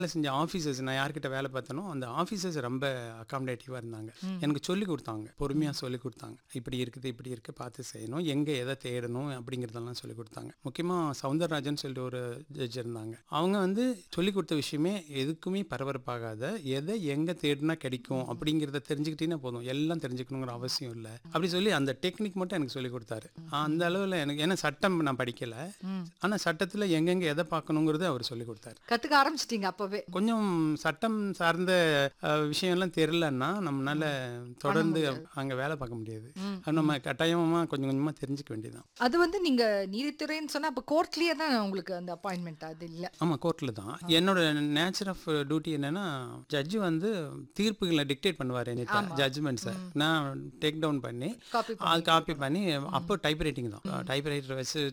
செஞ்ச ஆஃபீஸர்ஸ் நான் யார்கிட்ட வேலை பார்த்தனோ அந்த ஆஃபீஸர்ஸ் ரொம்ப அகாமடேட்டிவாக இருந்தாங்க. எனக்கு சொல்லி கொடுத்தாங்க, பொறுமையாக சொல்லி கொடுத்தாங்க. இப்படி இருக்குது, இப்படி இருக்குது, பார்த்து செய்யணும், எங்கே எதை தேடணும் அப்படிங்கிறதெல்லாம் சொல்லி கொடுத்தாங்க. முக்கியமாக சவுந்தரராஜன் சொல்லிட்டு ஒரு ஜட்ஜ் இருந்தாங்க. அவங்க வந்து சொல்லி கொடுத்த விஷயமே எதுக்குமே பரபரப்பாகாத, எதை எங்கே தேடினா கிடைக்கும் அப்படிங்கிறத தெரிஞ்சுக்கிட்டீங்கன்னா போதும், எல்லாம் தெரிஞ்சுக்கணுங்கிற அவசியம் இல்லை அப்படி சொல்லி அந்த டெக்னிக் மட்டும் எனக்கு சொல்லி கொடுத்தாரு. அந்த அளவில் எனக்கு, ஏன்னா சட்டம் நான் படிக்கலை, ஆனால் சட்டத்தில் எங்கெங்கே எதை பார்க்கணுங்கிறது அவர் சொல்லி கொடுத்தாரு. கத்துக்க ஆரம்பிச்சிட்டீங்க அப்பவே? கொஞ்சம் சட்டம் சார்ந்த விஷயம்லாம் தெரியலன்னா நம்மளால தொடர்ந்து அங்கே வேலை பார்க்க முடியாது. நம்ம கட்டாயமாக கொஞ்சம் கொஞ்சமாக தெரிஞ்சுக்க வேண்டியதான். அது வந்து நீங்க நீதித்துறைன்னு சொன்னா அப்போ கோர்ட்லயே தான் உங்களுக்கு அந்த அப்பாயின்மெண்ட்? அது இல்லை? ஆமாம், கோர்ட்டில் தான். என்னோட நேச்சர் ஆஃப் டியூட்டி என்னன்னா, ஜட்ஜு வந்து தீர்ப்புகளை டிக்டேட் பண்ணுவார் என்கிட்ட, ஜட்ஜ்மெண்ட்ஸை நான் டேக் டவுன் பண்ணி அது காப்பி பண்ணி, அப்போ டைப் ரைட்டிங் தான், டைப் ரைட்டர் வச்சு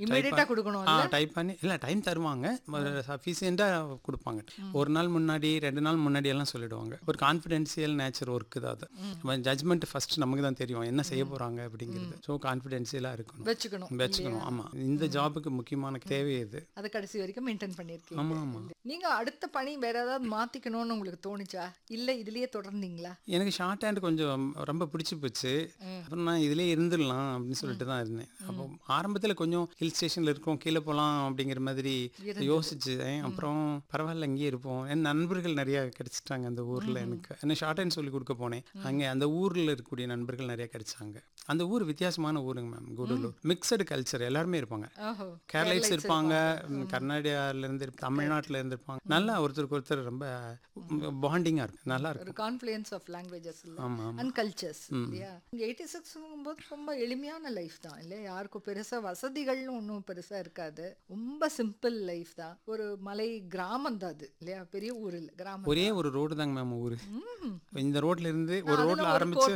டைப் பண்ணி, இல்லை டைம் தருவாங்க, சஃபிஷியண்டாக கொடுப்பாங்க. ஒரு நாள் முன்னாடி 2 நாள் முன்னாடி எல்லாம் சொல்லிடுவாங்க. ஒரு கான்ஃபிடென்ஷியல் நேச்சர் ஒர்க்கு தான் அது. ஜட்ஜ்மெண்ட் ஃபர்ஸ்ட் நமக்கு தான் தெரியும் என்ன செய்ய போகிறாங்க அப்படிங்கிறது. ஸோ கான்ஃபிடென்ஷியலாக வச்சுக்கணும். ஆமாம், இந்த ஜாபுக்கு முக்கியமான தேவை இது. அதை கடைசி வரைக்கும் மெயின்டைன் பண்ணியிருக்கீங்க. ஆமாம் ஆமாம். நீங்கள் அடுத்த பணி வேற ஏதாவது மாற்றிக்கணும்னு உங்களுக்கு தோணுச்சா, இல்லை இதுலேயே தொடர்ந்தீங்களா? எனக்கு ஷார்ட் ஹேண்ட் கொஞ்சம் ரொம்ப பிடிச்சி போச்சு. அப்புறம் நான் இதிலே இருந்துடலாம் அப்படின்னு சொல்லிட்டு தான் இருந்தேன். அப்போ ஆரம்பத்தில் கொஞ்சம் ஹில் ஸ்டேஷனில் இருக்கோம், கீழே போகலாம் அப்படிங்கிற மாதிரி யோசிச்சு, அப்புறம் பரவாயில்ல இங்கேயே இருப்போம். என் நண்பர்கள் நிறைய கிடைச்சிட்டாங்க அந்த ஊரில். எனக்கு என்ன ஷார்ட் ஹேண்ட் சொல்லி கொடுக்க போனேன். அங்கே அந்த ஊரில் இருக்கக்கூடிய நண்பர்கள் நிறைய கிடைச்சாங்க. அந்த ஊர் வித்தியாசமான ஊருங்க மேம், கூடலூர். மிக்சடு கல்ச்சர், எல்லாருமே இருப்பாங்க. கேரளைட்ஸ் இருப்பாங்க, கர்நாடகாவிலேருந்து, தமிழ்நாட்டில் இருந்திருப்பாங்க. நல்லா ஒருத்தருக்கு ஒருத்தர் ரொம்ப பாண்டிங்காக இருக்கும், நல்லா இருக்கும். ஒரு confluence of languages and cultures இல்லையா? 86ங்கும்போது ரொம்ப எளிமையான லைஃப் தான் இல்லையா? யாருக்கும் பெருசாக வசதிகள்னு ஒன்றும் பெருசாக இருக்காது, ரொம்ப சிம்பிள் லைஃப் தான். ஒரு மலை கிராமம் தான் அது இல்லையா? பெரிய ஊர் இல்லை, கிராமம். ஒரே ஒரு ரோடு தாங்க மேம் ஊர். இந்த ரோட்ல இருந்து ஒரு ரோட்ல ஆரம்பிச்சு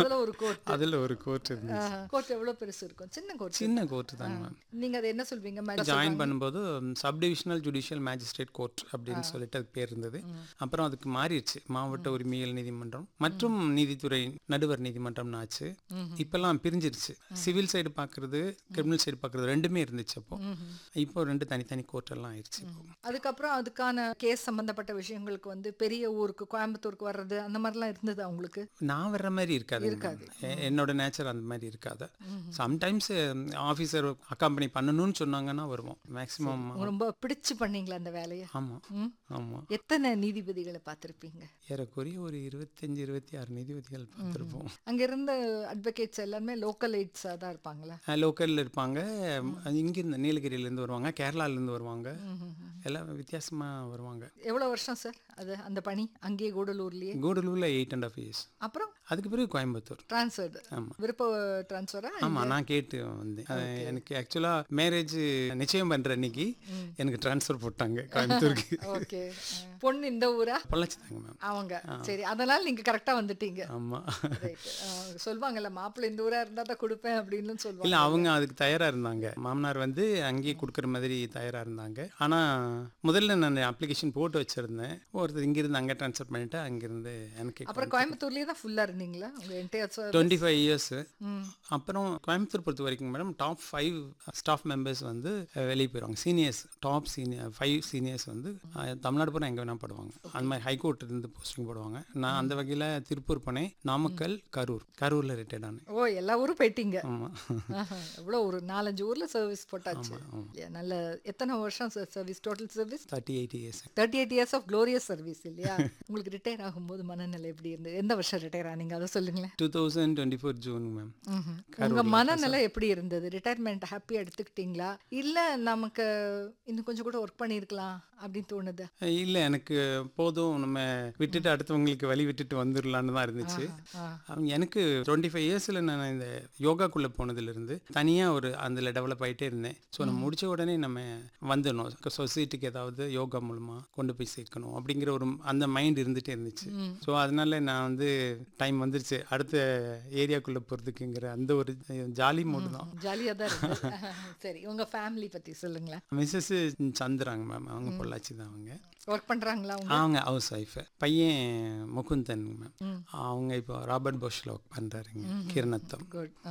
அதுல ஒரு கோர்ட் இருந்துச்சு. கோர்ட் எவ்வளவு பெருசு இருக்கும்? சின்ன கோர்ட் தாங்க மேம். நீங்க அதை என்ன சொல்வீங்க? ஜாயின் பண்ணும்போது sub divisional judicial magistrate court அப்படின்னு சொல்லிட்டு அது பேர் இருந்தது. அப்புறம் அதுக்கு மாறிடுச்சு, மாவட்ட உரிமையியல் நீதிமன்றம் மற்றும் நீதித்துறை நடுவர் நீதிமன்றம்னு ஆச்சு. இப்பெல்லாம் பிரிஞ்சிருச்சு. சிவில் சைடு பாக்குறது, கிரிமினல் சைடு பாக்குறது ரெண்டுமே இருந்துச்சு. அப்போ இப்போ 2 தனித்தனி கோர்ட் எல்லாம் ஆயிடுச்சு. அதுக்கப்புறம் அதுக்கான கேஸ் சம்பந்தப்பட்ட விஷயங்களுக்கு வந்து பெரிய ஊருக்கு, கோயம்புத்தூருக்கு வர்றது அந்த மாதிரிலாம் இருந்தது உங்களுக்கு? நான் வர்ற மாதிரி இருக்காது, என்னோட நேச்சர் அந்த மாதிரி இருக்காது. சம்டைம்ஸ் ஆஃபீஸர் அக்காம்பனி பண்ணணும்னு சொன்னாங்கன்னா வருவோம். மேக்ஸிமம். ரொம்ப பிடிச்சு பண்ணீங்களா அந்த வேலையை? ஆமாம் ஆமாம். எத்தனை நீதிபதிகளை பார்த்துருப்பீங்க? ஏறக்குறைய ஒரு 25-26 நீதிபதிகள் பார்த்துருப்போம். அங்கே இருந்த அட்வொகேட்ஸ் எல்லாமே லோக்கல் எய்ட்ஸாக தான் இருப்பாங்களா? லோக்கலில் இருப்பாங்க, இங்கிருந்து நீலகிரியிலேருந்து வருவாங்க, கேரளாலேருந்து வருவாங்க, எல்லாம் வித்தியாசமாக வருவாங்க. எவ்வளோ வருஷம் சார் அது அந்த பணி அங்கேயே கூடலூர்லேயே? கூடலூரில் 8.5 years. அப்புறம் அதுக்கு பிறகு கோயம்புத்தூர் ட்ரான்ஸ்ஃபர்டு. ஆமாம், விருப்ப ட்ரான்ஸ்ஃபரா? ஆமாம், நான் கேட்டு வந்தேன். எனக்கு ஆக்சுவலாக மேரேஜ் நிச்சயம் பண்ணுற அன்னைக்கு எனக்கு ட்ரான்ஸ்ஃபர் போட்டாங்க கோயம்புத்தூருக்கு. ஓகே. பொண்ணு இந்த ஊரா? பொள்ளாச்சி தாங்க மேம் அவங்க. சரி, அதனால் நீங்கள் கரெக்டாக வந்துட்டீங்க. ஆமாம். சொல்லுவாங்கல்ல, மாப்பிள்ளை இந்த ஊராக இருந்தால் தான் கொடுப்பேன் அப்படின்னு சொல்லுவாங்க. இல்லை, அவங்க அதுக்கு தயாராக இருந்தாங்க. மாமனார் வந்து அங்கேயே கொடுக்குற மாதிரி தயாராக இருந்தாங்க. ஆனால் முதல்ல நான் அப்ளிகேஷன் போட்டு வச்சுருந்தேன். ஒருத்தர் இங்கிருந்து அங்கே ட்ரான்ஸ்ஃபர் பண்ணிவிட்டு அங்கேருந்து எனக்கு. அப்புறம் கோயம்புத்தூர்லேயே தான் ஃபுல்லாக இருந்தீங்களா உங்கள் என்டையர் 25 years? அப்புறம் கோயம்புத்தூர் பொறுத்த வரைக்கும் மேடம் டாப் 5 ஸ்டாஃப் மெம்பர்ஸ் வந்து வெளியே போயிடுவாங்க. சீனியர்ஸ், டாப் சீனியர் 5 சீனியர்ஸ் வந்து தமிழ்நாடு போனால் எங்கே வேணால் போடுவாங்க. அந்த மாதிரி ஹைகோர்ட் இருந்து போஸ்டிங் போடுவாங்க. நான் அந்த வகையில் திருப்பூர் போனேன், நாமக்கல், கரூரில் ரிட்டையர்ட் ஆனேன். ஓ, எல்லா ஊரும் போயிட்டீங்க. ஆமாம். எவ்வளோ ஒரு 4-5 ஊரில் சர்வீஸ் போட்டாச்சு. நல்ல. எத்தனை வருஷம் service? Total service 38 years. 38 years of glorious service இல்லையா? உங்களுக்கு ரிட்டையர் ஆகும்போது மனநிலை எப்படி இருந்தது? எந்த வருஷம் ரிட்டையர் ஆனீங்க அதை சொல்லுங்களேன். 2024 June மேம். உங்கள் மனநிலை எப்படி இருந்தது? ரிட்டையர்மெண்ட் ஹாப்பியாக எடுத்துக்கிட்டீங்களா, இல்லை நமக்கு இன்னும் கொஞ்சம் கூட ஒர்க் பண்ணியிருக்கலாம் அப்படின்னு தோணுது? இல்லை, எனக்கு போதும், நம்ம விட்டுட்டு அடுத்தவங்களுக்கு வழி விட்டுட்டு வந்துடலான்னு தான் இருந்துச்சு. எனக்கு 25 yearsல நான் இந்த யோகாக்குள்ளே போனதுலேருந்து தனியாக ஒரு அதில் டெவலப் ஆகிட்டே இருந்தேன். ஸோ நம்ம முடிச்ச உடனே நம்ம வந்துடணும், சொசைட்டிக்கு ஏதாவது யோகா மூலமாக கொண்டு போய் சேர்க்கணும் அப்படிங்கிற ஒரு அந்த மைண்ட் இருந்துகிட்டே இருந்துச்சு. ஸோ அதனால நான் வந்து டைம் வந்துருச்சு அடுத்த ஏரியாக்குள்ளே போகிறதுக்குங்கிற அந்த ஒரு ஜாலி மூடு தான். ஜாலியாக தான் இருக்கு. சரி, உங்கள் ஃபேமிலி பற்றி சொல்லுங்களேன். மிஸ்ஸஸ் சந்திராங்க மேம், அவங்க பொள்ளாச்சி தான். அவங்க ஒர்க் பண்ணுறாங்களா? அவங்க ஹவுஸ் ஒய்ஃப். பையன் முகுந்தன் மேம், அவங்க இப்போ ராபர்ட் போஷில் ஒர்க் பண்ணுறாருங்க, கிரணத்தம்.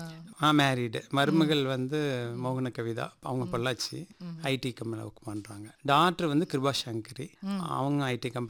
மேரீடு. மருமகள் வந்து மோகன கவிதா, அவங்க பொள்ளாச்சி ஐடி கம்பெனியில் ஒர்க் பண்ணுறாங்க. டாக்டர் வந்து கிருபா சங்கரி, அவங்க ஐடி கம்பெனி